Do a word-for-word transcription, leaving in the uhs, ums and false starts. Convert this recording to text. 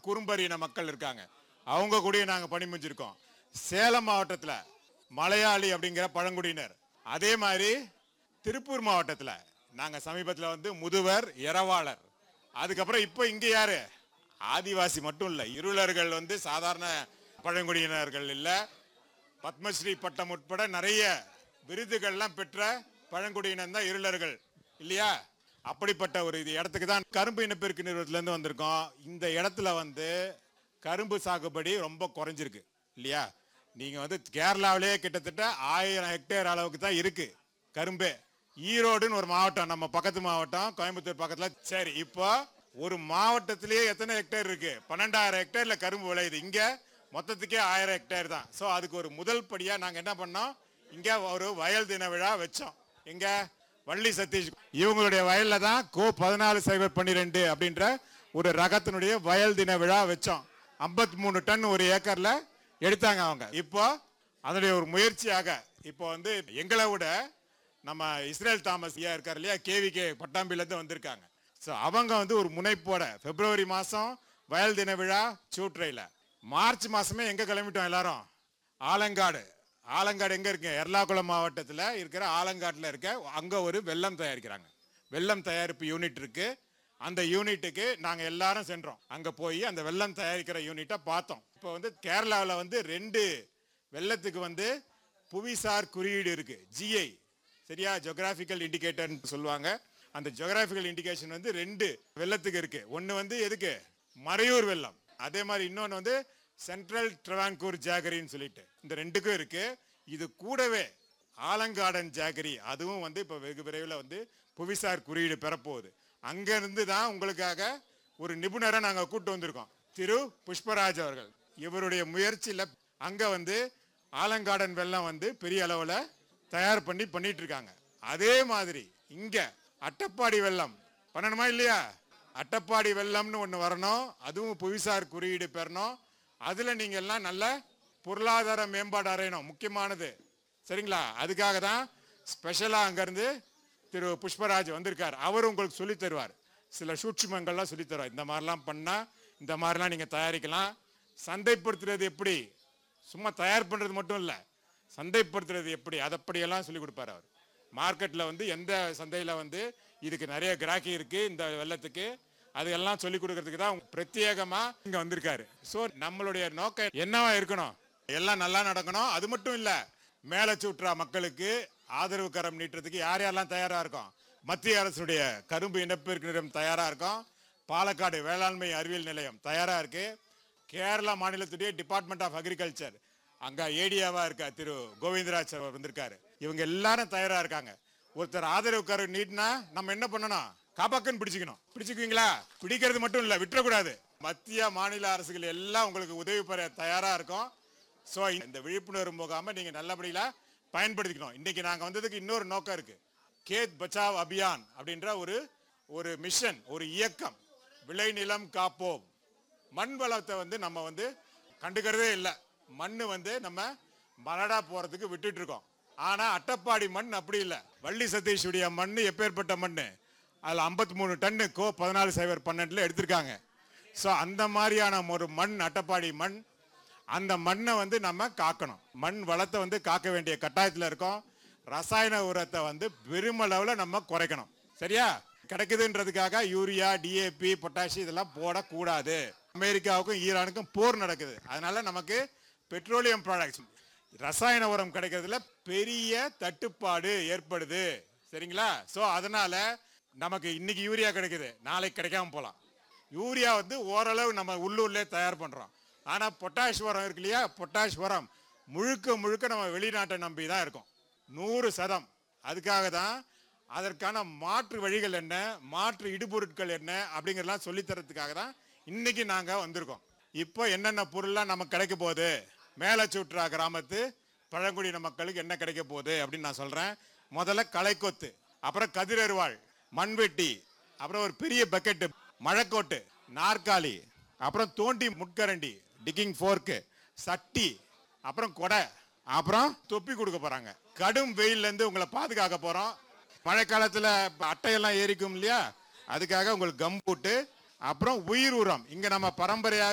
குறும்பரியின மக்கள் இருக்காங்க, அவங்க கூட நாங்க பணிபுரிஞ்சிருக்கோம். சேலம் மாவட்டத்தில் மலையாளி அப்படிங்கிற பழங்குடியினர், அதே மாதிரி திருப்பூர் மாவட்டத்தில் நாங்க சமீபத்தில் வந்து முதுவர் இரவாளர், அதுக்கப்புறம் இப்போ இங்க யாரு ஆதிவாசி மட்டும் இல்ல, இருளர்கள் வந்து சாதாரண பழங்குடியினர்கள் இல்ல, பத்மஸ்ரீ பட்டம் உட்பட நிறைய விருதுகள்லாம் பெற்ற பழங்குடியினர் தான் இருளர்கள் இல்லையா? அப்படிப்பட்ட ஒரு இது இடத்துக்கு தான் கரும்பு இனப்பெருக்க நிறுவனத்துல இருந்து வந்திருக்கோம். இந்த இடத்துல வந்து கரும்பு சாகுபடி ரொம்ப குறைஞ்சிருக்கு இல்லையா? நீங்க வந்து கேரளாவிலே கிட்டத்தட்ட ஆயிரம் ஹெக்டேர் அளவுக்கு தான் இருக்கு கரும்பு. ஈரோடுன்னு ஒரு மாவட்டம், நம்ம பக்கத்து மாவட்டம் கோயம்புத்தூர் பக்கத்துல. சரி, இப்போ ஒரு மாவட்டத்திலேயே எத்தனை ஹெக்டேர் இருக்கு? பன்னெண்டாயிரம் ஹெக்டேர்ல கரும்பு விளையுது. இங்க மொத்தத்துக்கே ஆயிரம் ஹெக்டேர் தான். ஸோ அதுக்கு ஒரு முதல் படியா நாங்க என்ன பண்ணோம், இங்க ஒரு வயல் தின விழா வச்சோம். எங்க வள்ளி சதீஷ் இவங்களுடைய வயல்ல தான் கோ பதினாலு சைபர் பன்னிரெண்டு அப்படின்ற ஒரு ரகத்தினுடைய வயல் தின விழா வச்சோம். ஐம்பத்தி மூணு டன் ஒரு ஏக்கர்ல எடுத்தாங்க அவங்க. இப்போ அதனுடைய ஒரு முயற்சியாக இப்போ வந்து எங்களை விட நம்ம இஸ்ரேல் தாமஸ் ஐயா இருக்கார் இல்லையா, கேவிகே பட்டாம்பில இருந்து வந்திருக்காங்க. ஸோ அவங்க வந்து ஒரு முனைப்போட பிப்ரவரி மாசம் வயல் தின விழா சூட்ரையில, மார்ச் மாசமே எங்க கிளம்பிட்டோம் எல்லாரும், ஆலங்காடு. ஆலங்காடு எங்க இருக்கு? எர்ணாகுளம் மாவட்டத்தில் இருக்கிற ஆலங்காட்டில் இருக்க, அங்க ஒரு வெல்லம் தயாரிக்கிறாங்க. வெல்லம் தயாரிப்பு யூனிட் இருக்கு. அந்த யூனிட்டுக்கு நாங்க எல்லாரும் சென்றோம். அங்க போய் அந்த வெல்லம் தயாரிக்கிற யூனிட்டை பார்த்தோம். இப்போ வந்து கேரளாவில் வந்து ரெண்டு வெல்லத்துக்கு வந்து புவிசார் குறியீடு இருக்கு, ஜிஐ, சரியா? ஜியோகிராபிக்கல் இண்டிகேட்டர் சொல்லுவாங்க. அந்த ஜியோகிராபிக்கல் இண்டிகேஷன் வந்து ரெண்டு வெல்லத்துக்கு இருக்கு. ஒன்னு வந்து எதுக்கு? மறையூர் வெல்லம். அதே மாதிரி இன்னொன்னு வந்து சென்ட்ரல் ட்ரவான்கூர் ஜாகரின்னு சொல்லிட்டு, இந்த ரெண்டுக்கும் இருக்கு. இது கூடவே ஆலங்காடன் ஜாகரி, அதுவும் வந்து இப்போ வெகு விரைவில் வந்து புவிசார் குறியீடு பெறப்போகுது. அங்க இருந்து தான் உங்களுக்காக ஒரு நிபுணரை நாங்க கூட்டு வந்திருக்கோம், திரு புஷ்பராஜ் அவர்கள். இவருடைய முயற்சியில் அங்க வந்து ஆலங்காடன் வெல்லம் வந்து பெரிய அளவில் தயார் பண்ணி பண்ணிட்டு இருக்காங்க. அதே மாதிரி இங்க அட்டப்பாடி வெல்லம் பண்ணணுமா இல்லையா? அட்டப்பாடி வெல்லம்னு ஒன்று வரணும், அதுவும் புவிசார் குறியீடு பெறணும். அதுல நீங்க எல்லாம் நல்ல பொருளாதார மேம்பாடு அடையணும், முக்கியமானது, சரிங்களா? அதுக்காக தான் ஸ்பெஷலா அங்க இருந்து திரு புஷ்பராஜ் வந்திருக்கார். அவர் உங்களுக்கு சொல்லி தருவார், சில சூட்சுமங்கள்லாம் சொல்லி தருவார். இந்த மாதிரிலாம் பண்ணா இந்த மாதிரிலாம் நீங்க தயாரிக்கலாம். சந்தைப்படுத்துறது எப்படி, சும்மா தயார் பண்றது மட்டும் இல்ல, சந்தைப்படுத்துறது எப்படி, அதப்படியெல்லாம் சொல்லி கொடுப்பார் அவர். மார்க்கெட்ல வந்து எந்த சந்தையில வந்து இதுக்கு நிறைய கிராக்கி இருக்கு இந்த வெள்ளத்துக்கு, அதெல்லாம் சொல்லி கொடுக்கறதுக்கு தான் பிரத்யேகமா இங்க வந்திருக்காரு. சோ நம்மளுடைய நோக்கம் என்னவா இருக்கணும், எல்லாம் நல்லா நடக்கணும். அது மட்டும் இல்ல, மேலச்சூற்றா மக்களுக்கு ஆதரவு கரம் நீட்டுறதுக்கு யார் யாரெல்லாம் தயாரா இருக்கோம்? மத்திய அரசுடைய கரும்பு இனப்பெருக்க நிறுவனம் தயாரா இருக்கும், பாலக்காடு வேளாண்மை அறிவியல் நிலையம் தயாரா இருக்கு, கேரளா மாநிலத்துடைய டிபார்ட்மெண்ட் ஆஃப் அக்ரிகல்ச்சர் அங்க ஏடியாவா இருக்க திரு கோவிந்தராஜ் அவர் வந்திருக்காரு. இவங்க எல்லாரும் தயாரா இருக்காங்க. ஒருத்தர் ஆதரவு கரம் நீட்டினா நம்ம என்ன பண்ணணும்? காப்பாக்கன்னு பிடிச்சிக்கணும். பிடிச்சுக்குவீங்களா? பிடிக்கிறது மட்டும் இல்ல, விட்டுறக்கூடாது. மத்திய மாநில அரசுகள் எல்லாம் உங்களுக்கு உதவி பெற தயாரா இருக்கும். ஸோ இந்த விழிப்புணர்வு முகாம நீங்க நல்லபடியா பயன்படுத்திக்கணும். இன்னைக்கு நாங்க வந்ததுக்கு இன்னொரு நோக்கம் இருக்கு, கேத் பச்சாவ் அபியான் அப்படின்ற ஒரு ஒரு மிஷன், ஒரு இயக்கம். விளைநிலம் காப்போம். மண் வளத்தை வந்து நம்ம வந்து கண்டுக்கிறதே இல்லை. மண்ணு வந்து நம்ம மலடா போறதுக்கு விட்டுட்டு இருக்கோம். ஆனா அட்டப்பாடி மண் அப்படி இல்லை. வள்ளி சதீஷுடைய மண் எப்பேற்பட்ட மண்ணு, அதில் ஐம்பத்தி மூணு டன்னு கோ பதினாலு சைபர் பன்னெண்டுல எடுத்திருக்காங்க. ஸோ அந்த மாதிரியான ஒரு மண் அட்டப்பாடி மண். அந்த மண்ணை வந்து நம்ம காக்கணும், மண் வளத்தை வந்து காக்க வேண்டிய கட்டாயத்தில் இருக்கோம். ரசாயன உரத்தை வந்து பெருமளவில் நம்ம குறைக்கணும், சரியா? கிடைக்குதுன்றதுக்காக யூரியா, டிஏபி, பொட்டாசி இதெல்லாம் போடக்கூடாது. அமெரிக்காவுக்கும் ஈரானுக்கும் போர் நடக்குது, அதனால நமக்கு பெட்ரோலியம் ப்ராடக்ட்ஸ், ரசாயன உரம் கிடைக்கிறதுல பெரிய தட்டுப்பாடு ஏற்படுது, சரிங்களா? ஸோ அதனால நமக்கு இன்னைக்கு யூரியா கிடைக்குது, நாளைக்கு கிடைக்காம போகலாம். யூரியா வந்து ஓரளவு நம்ம உள்ளூர்லேயே தயார் பண்ணுறோம். ஆனால் பொட்டாஷ் உரம் இருக்கு இல்லையா, பொட்டாஷ் உரம் முழுக்க முழுக்க நம்ம வெளிநாட்டை நம்பி தான் இருக்கோம், நூறு சதம். அதுக்காக தான் அதற்கான மாற்று வழிகள் என்ன, மாற்று இடுபொருட்கள் என்ன அப்படிங்கிறதெல்லாம் சொல்லித்தரத்துக்காக தான் இன்னைக்கு நாங்கள் வந்திருக்கோம். இப்போ என்னென்ன பொருள்லாம் நமக்கு கிடைக்க போகுது, மேலச்சூற்றா கிராமத்து பழங்குடியின மக்களுக்கு என்ன கிடைக்க போகுது அப்படின்னு நான் சொல்கிறேன். முதல்ல களைக்கொத்து, அப்புறம் கதிரருவாள், மண்வெட்டி, அப்புறம் ஒரு பெரிய பக்கெட்டு, மழைக்கோட்டு, நாற்காலி, அப்புறம் தோண்டி முட்கரண்டி, டிக்கிங் ஃபோர்க்கு, சட்டி, அப்புறம் கொடை, அப்புறம் தொப்பி கொடுக்க போறாங்க. கடும் வெயில்ல இருந்து உங்களை பாதுகாக்க போறோம். மழை காலத்துல அட்டையெல்லாம் ஏறிக்கும் இல்லையா, அதுக்காக உங்களுக்கு கம் போட்டு, அப்புறம் உயிர் உரம். இங்க நம்ம பரம்பரையா